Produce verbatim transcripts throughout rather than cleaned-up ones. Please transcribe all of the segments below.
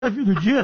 do dia.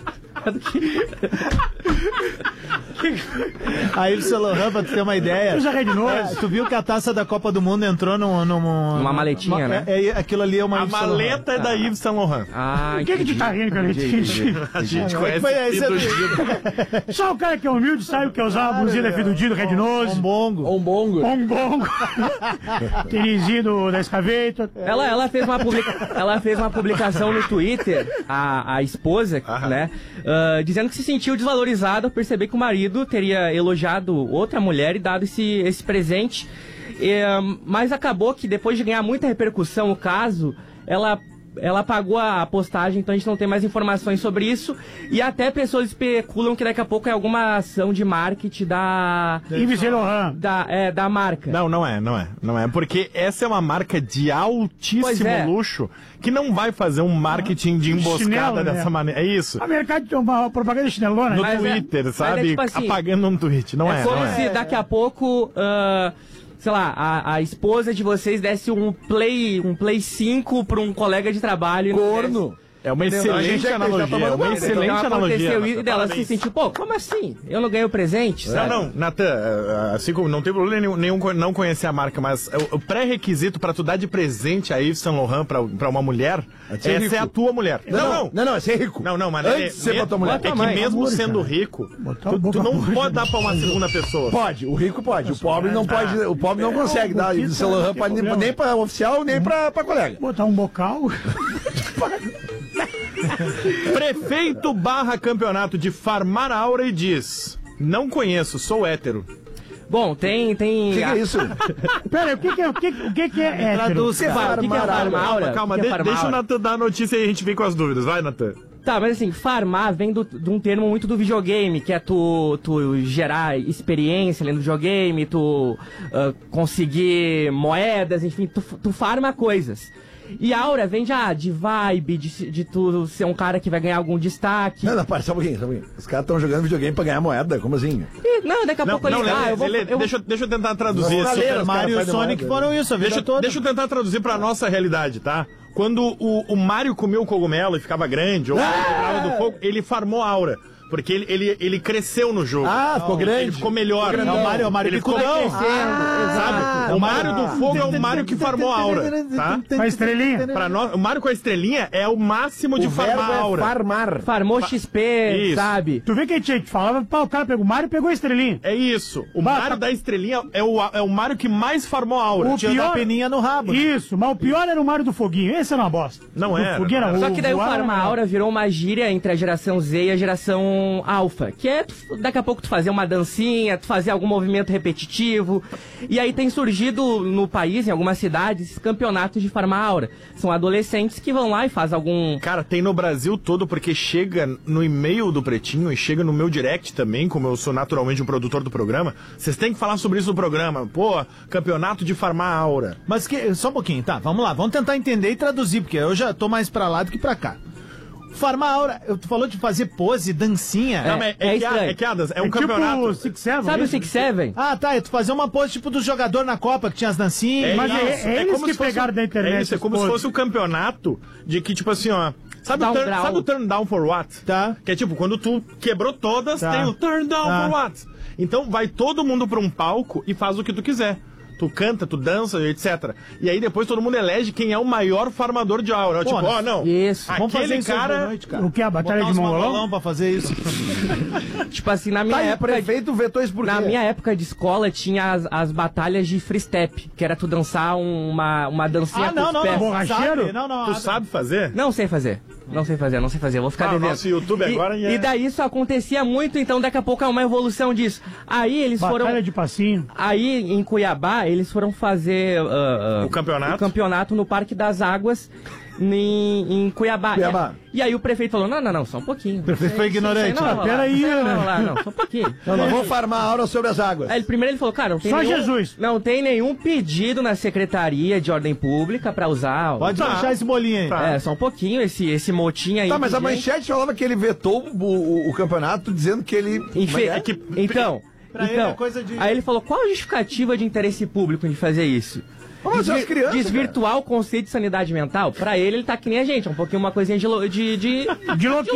Aí, Yves Saint Laurent, pra tu ter uma ideia. Usa Red Nose. É, tu viu que a taça da Copa do Mundo entrou num, num, uma maletinha, uma, né? É, é, aquilo ali é uma A maleta é da Yves Saint Laurent. Ah, Por que que tu tá rindo, cara? A gente conhece Foi aí, Fido você- Dido. Só o cara que é humilde sabe o que é usar uma blusinha da Fidudido, Red Nose. Um bongo. Um bongo. Um bongo. Tênisinho do- da Excavator. Ela, ela, fez uma publica... ela fez uma publicação no Twitter, a, a esposa, Aham. né? ah, dizendo que se sentiu desvalorizada ao perceber que o marido teria elogiado outra mulher e dado esse, esse presente. E, ah, mas acabou que depois de ganhar muita repercussão o caso, ela. Ela apagou a postagem, então a gente não tem mais informações sobre isso. E até pessoas especulam que daqui a pouco é alguma ação de marketing da. Yves Saint Laurent. Da, é, da marca. Não, não é, não é. Não é, porque essa é uma marca de altíssimo Pois é. luxo que não vai fazer um marketing de emboscada Chinelo, dessa né? maneira. É isso. A mercado tem uma propaganda chinelona. No Mas é- Twitter, mas sabe? é tipo assim, Apagando um tweet. Não é, É como não é. se daqui a pouco, ah, sei lá, a, a esposa de vocês desse um Play, um Play cinco pra um colega de trabalho. e não Corno. desse. É uma A gente excelente já- já analogia. tomou É uma banho, excelente Então analogia. aconteceu isso Natan, e dela se parabéns. sentiu, pô, como assim? Eu não ganhei o presente? Não, sabe? não, Natan, eh, assim como não tem problema nenhum, nenhum co- não conhecer a marca, mas o, o pré-requisito pra tu dar de presente a Yves Saint Laurent pra, pra uma mulher, ser essa rico. é a tua mulher. Não, não, não, não, é ser rico. Não, não, mas Antes é, de ser me- pra tua mulher. é que mãe, mesmo amor, sendo cara. rico, Botar tu, o boca tu não amor, pode né? dar pra uma segunda pessoa. Pode, o rico pode, o pobre não pode, o pobre não consegue dar Yves Saint Laurent pra- nem, nem pra oficial, nem pra, pra colega. Botar um bocal. Prefeito barra campeonato de Farmar Aura e diz: não conheço, sou hétero. Bom, tem. tem O que, que é isso? Pera aí, o que que é, o que, o que que é hétero? Traduz, que é cara, o que, que é farmar aura? farmaura? Calma, O que de- é deixa o farmaura? Natan dar a notícia e a gente vem com as dúvidas. Vai, Natan. Tá, mas assim, farmar vem do, de um termo muito do videogame, que é tu, tu gerar experiência ali no videogame, tu ah, conseguir moedas, enfim, tu, tu farma coisas. E aura vem de, ah, de vibe, de, de tu ser um cara que vai ganhar algum destaque. Não, não, para, só um pouquinho, só um pouquinho. Os caras estão jogando videogame pra ganhar moeda, como assim? E, não, daqui a Não, pouco não, ele... Ah, Lelê, eu vou... Lelê, eu- deixa, eu- deixa eu tentar traduzir Não, isso. Lelê, Super os Mario e caras o fazem Sonic moeda. foram isso a vida Deixa, toda. deixa eu tentar traduzir pra nossa realidade, tá? Quando o, o Mario comeu o cogumelo e ficava grande, ou ah! do fogo, ele farmou aura. Porque ele, ele, ele cresceu no jogo. Ah, ficou Ele- grande. Ele ficou melhor. Ficou grandão. É o Mario, é o Mario ele ficou Bicudão. crescendo, sabe? O Mario do fogo é o Mario que farmou a aura, tá? Com a estrelinha. Pra nós, o Mario com a estrelinha é o máximo de O verbo farmar a é aura. farmar. Farmou X P, Isso. sabe? Tu vê que a gente falava, pá, o cara pegou o Mario e pegou a estrelinha. É isso. O Bah, Mario tá- da estrelinha é o, é o Mario que mais farmou a aura. O Tinha pior- da peninha no rabo. Isso, mas o pior era o Mario do foguinho. Esse era uma bosta. Não Do era, foguinho não era. o- Só que daí o voar era Farma melhor. Aura virou uma gíria entre a geração Z e a geração Alpha, que é tu- daqui a pouco tu fazer uma dancinha, tu fazer algum movimento repetitivo. E aí tem surgido no país, em algumas cidades, campeonatos de Farma Aura. São adolescentes que vão lá e fazem algum... Cara, tem no Brasil todo, porque chega no e-mail do Pretinho e chega no meu direct também, como eu sou naturalmente um produtor do programa, vocês têm que falar sobre isso no programa. Pô, campeonato de farmar aura. Mas que, só um pouquinho, tá, vamos lá, vamos tentar entender e traduzir, porque eu já tô mais pra lá do que pra cá. Farmar aura, eu- tu falou de fazer pose, dancinha. Não, mas é, é que, estranho. é que, Adas, é um É campeonato. tipo o Six Seven. Sabe o isso? Six Seven? Ah, tá, é tu fazer uma pose tipo do jogador na Copa, que tinha as dancinhas. Mas é- isso, é eles como que se fosse- pegaram da internet É isso, é como essas se poses. fosse o campeonato de que, tipo assim, ó. Sabe, o Down, turn, down. sabe o turn down for what? Tá. Que é tipo, quando tu quebrou todas, Tá. tem o turn down Tá. for what? Então vai todo mundo pra um palco e faz o que tu quiser. Tu canta, tu dança, etcétera. E aí depois todo mundo elege quem é o maior farmador de aura. Pô, Tipo, ó, nós- não. Isso. Vamos fazer Aquele isso hoje de cara. noite, cara. O que, a batalha Botar de uns mongolão? mongolão pra fazer isso. Tipo assim, na minha Tá, e o época... prefeito vetou isso por quê? Na minha época de escola tinha as, as batalhas de free step, que era tu dançar um- uma, uma dancinha Ah, com não, os não, pés. não. Borracheiro? Sabe? Não, não. Tu sabe fazer? Não sei fazer. Não sei fazer, não sei fazer. Eu vou ficar Ah, devendo. nosso YouTube E- agora já E é- daí isso acontecia muito, então daqui a pouco é uma evolução disso. Aí eles Batalha foram... de passinho. Aí em Cuiabá, eles foram fazer ah, ah, O campeonato? o campeonato no Parque das Águas em, em Cuiabá. Cuiabá. E, e aí o prefeito falou, não, não, não, só um pouquinho. O prefeito foi ignorante. Não, Ah, peraí, não, né? não, não, não, só um pouquinho. Não, nós vamos farmar a aura sobre as águas. Aí ele, primeiro ele falou, cara, não tem Só nenhum, Jesus. não tem nenhum pedido na Secretaria de Ordem Pública pra usar. o- Pode Tá. deixar esse bolinho aí. Tá. É, só um pouquinho, esse, esse motinho aí. Tá, mas a de gente. manchete falava que ele vetou o, o- o campeonato dizendo que ele... Enfe- é que- Então, Pra ele então é coisa de- aí ele falou, qual a justificativa de interesse público de fazer isso? Mas as crianças, desvirtuar o conceito de sanidade mental, pra ele, ele tá que nem a gente, é um pouquinho uma coisinha de... lo- de, de, De louquinho.